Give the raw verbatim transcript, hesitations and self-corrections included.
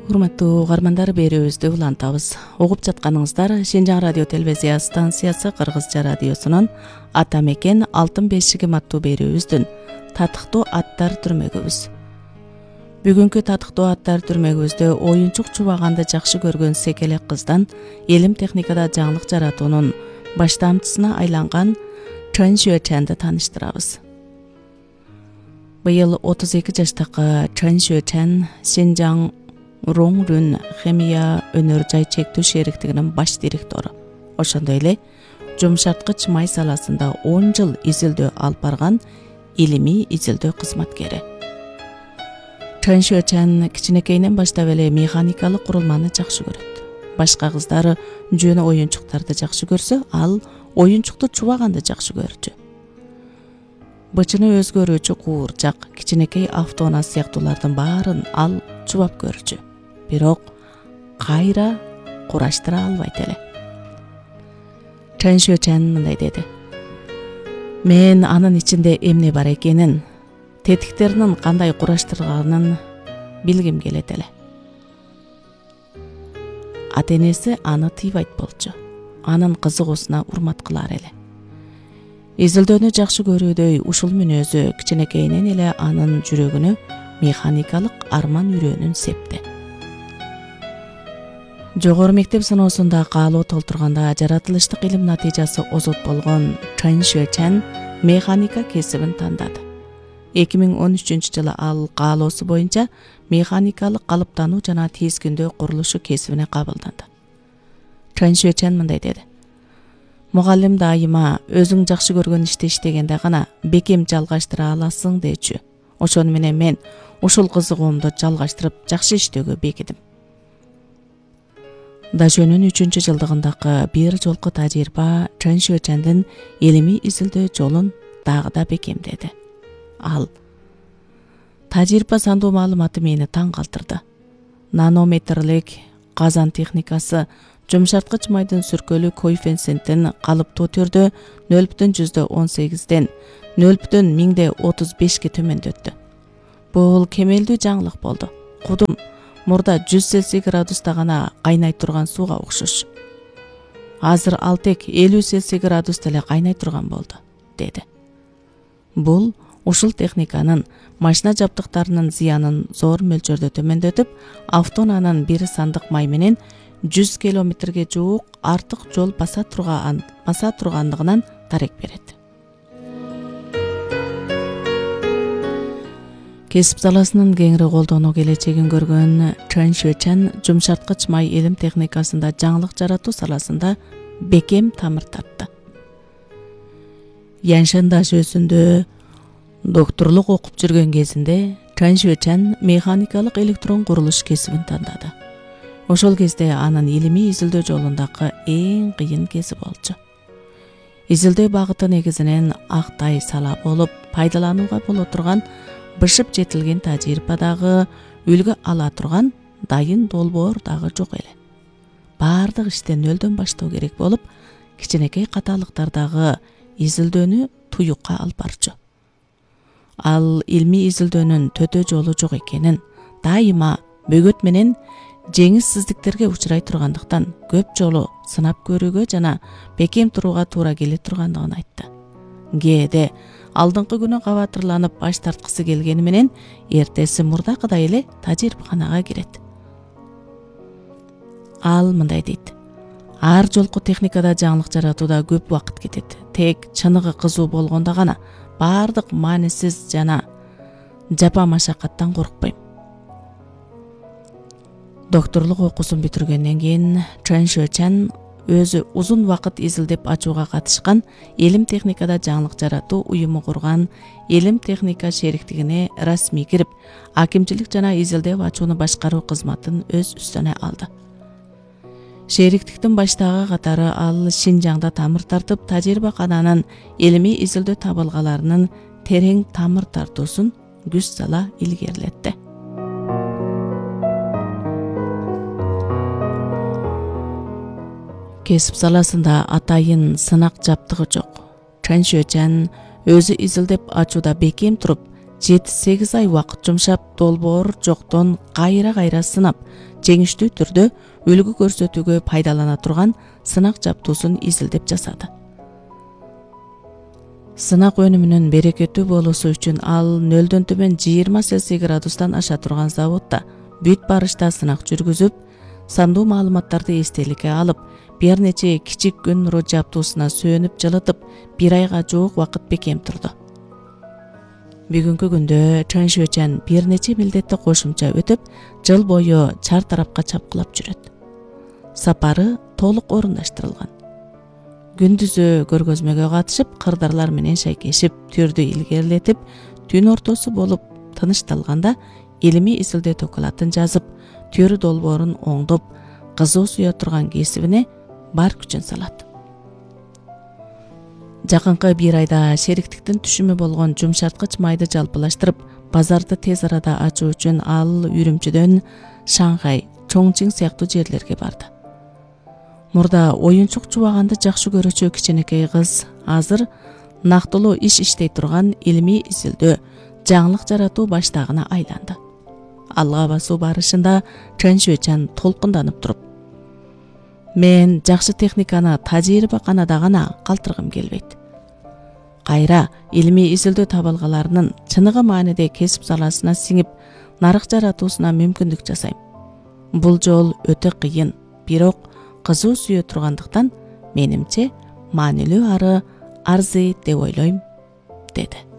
Урматтуу угармандар, берүүбүздү улантабыз. Угуп жатканыңыздар Шинжаң радио телевизия станциясы Кыргызча радиосунун Ата мекен алтын бешигим аттуу берүүбүздүн татыктуу аттар түрмөгүбүз. Бүгүнкү татыктуу аттар түрмөгүбүздө оюнчук чубаганды жакшы көргөн секелек кыздан элим техникада жаңылык жаратуунун баштамчысына айланган Чэн Шүэчэнди тааныштырабыз. Быйыл отуз эки жаштагы Чэн Шүэчэн Шинжаң Роңрүн химия өнөр жай чектүү шериктигинин баш директору. Ошондой эле жумшарткыч май саласында он жыл изилдөө алып барган илимий изилдөө кызматкери. Чэн Шүэчэн кичинекейинен баштап эле механикалык курулманы жакшы көрөт. Башка кыздары жөн оюнчуктарды жакшы көрсө, ал оюнчукту чубаганды жакшы көрчү. Бычыны өзгөрүүчү куурчак, кичинекей автоунаа сыяктуулардын баарын ал чубап көрчү. Бирок кайра кураштыра албайт эле. Чэн Шүэчэн мындай деди: "Мен анын ичинде эмне бар экенин, тетиктеринин кандай кураштырганын билгим келет эле." Ата-энеси аны тыйбайт болчу. Анын кызыгуусуна урмат кылар эле. Изилдөөнү жакшы көрүүдөй ушул мүнөзү кичинекейинен эле анын жүрөгүнө механикалык арман үрөөнүн септи. Жогору мектеп сыноосунда каалоо толтурганда жаратылыштык илим натыйжасы озот болгон Чэн Шүэчэн механика кесибин тандады. эки миң он үчүнчү жылы ал каалоосу боюнча механикалык калыптануу жана тизгиндөө курулушу кесибине кабылданды. Чэн Шүэчэн мындай деди: "Мугалим дайыма өзүң жакшы көргөн ишти иштегенде гана бекем жалгаштыра аласың дечү. Ошону менен мен ушул кызыгуумду жалгаштырып жакшы иштөөгө бекидим." Дашөнүн үчүнчү жылдыгындагы бир жолку тажрыйба Чэн Шүэчэндин илимий изилдөө жолун дагы да бекемдеди. Ал: "Тажрыйба сандуу маалыматы мени таң калтырды. Нанометрлик казан техникасы жумшарткыч майдын сүркөлүү коэффициентин калыптуу түрдө нөл бүтүн жүздө он сегизден нөл бүтүн миңде отуз бешке төмөндөттү. Бул кемелдүү жаңылык болду. Кудум мурда жүз цельсий градуста гана кайнай турган сууга окшош. Азыр ал тек элүү цельсий градуста эле кайнай турган болду", деди. Бул ушул техниканын машина жабдыктарынын зыянын зор мөлчөрдө төмөндөтүп, автоунаанын бир сандык май менен жүз километрге жуук артык жол баса турган баса тургандыгынан дарек берет. Кесип саласынын кеңири колдонуу келечегин көргөн Чэн Шүэчэн жумшарткыч май илим техникасында жаңылык жаратуу саласында бекем тамыр тартты. Яншан жөөсүндө докторлук окуп жүргөн кезинде Чэн Шүэчэн механикалык электрон курулуш кесибин тандады. Ошол кезде анын илимий изилдөө жолундагы эң кыйын кези болчу. Изилдөө багыты негизинен ак тай сала болуп, пайдаланууга боло турган бышып жетилген тажрыйба дагы, үлгү ала турган дайын долбоор дагы жок эле. Баардык ишти нөлдөн баштоо керек болуп, кичинекей каталыктардагы изилдөөнү туюкка алып барчу. Ал илмий изилдөөнүн төтө жолу жок экенин, дайыма бөгөт менен жеңишсиздиктерге учурай тургандыктан көп жолу сынап көрүүгө жана бекем турууга туура келе тургандыгын айтты. Кээде алдыңкы күнү кабатырланып баш тарткысы келгени менен эртеси мурдакыдай эле тажрыйбаканага кирет. Ал мындай дейт: "Ар жолку техникада жаңылык жаратууда көп убакыт кетет. Тек чыныгы кызуу болгондо гана баардык маанисиз жана жапа машакаттан коркпойм." Докторлук окуусун бүтүргөндөн кийин Чэн Шүэчэн өзү узун убакыт изилдеп ачууга катышкан элим техникада жаңылык жаратуу уюму курган элим техника шериктигине расмий кирип, акимчилик жана изилдеп ачууну башкаруу кызматын өз үстүнө алды. Шериктиктин баштагы катары ал Шинжаңда тамыр тартып, тажрыйбакананын илимий изилдөө табылгаларынын терең тамыр тартуусун күч сала илгерилетти. Кесип саласында атайын сынак жаптыгы жок. Чэн Шүэчэн өзү изилдеп ачууда бекем туруп, жети сегиз ай убакыт жумшап, долбоор жоктон кайра кайра сынап, жеңиштүү түрдө үлгү көрсөтүүгө пайдалана турган сынак жабдуусун изилдеп жасады. Сынак өнүмүнүн берекеттүү болуусу үчүн ал нөлдөн төмөн жыйырма Цельсий градустан аша турган заводдо бүт барышта сынак жүргүзүп, сандуу маалыматтарды эстеликке алып, бир нече кичик күн нуру жабдуусуна сөөнүп жылытып, бир айга жуук убакыт бекем турду. Бүгүнкү күндө Чаншуэчан бир нече милдетти кошумча өтүп, жыл бою чар тарапка чапкылап жүрөт. Сапары толук орундаштырылган. Күндүзү көргөзмөгө катышып, кырдарлар менен шайкешип, түрдү илгерилетип, түн ортосу болуп тынышталганда илимий изилдөө докладын жазып, төр долбоорун оңдоп, кызуу суя турган кесибине бар күчүн салат. Жакынкы бир айда шериктиктин түшүмү болгон жумшарткыч майды жалпылаштырып, базарды тез арада ачуу үчүн ал Үрүмчүдөн Шанхай, Чоңчиң сыяктуу жерлерге барды. Мурда оюнчук чубаганды жакшы көрүүчү кичинекей кыз азыр нактылуу иш иштей турган илимий изилдөө, жаңылык жаратуу баштагына айланды. Алга басуу барышында Чаншуэчан толкунданып туруп: "Мен жакшы техниканы тажрыйба канада гана калтыргым келбейт. Кайра илимий изилдөө табалгаларынын чыныгы мааниде кесип саласына сиңип, нарык жаратуусуна мүмкүндүк жасайм. Бул жол өтө кыйын, бирок кызуу сүйө тургандыктан менимче маанилүү ары арзый деп ойлойм", деди.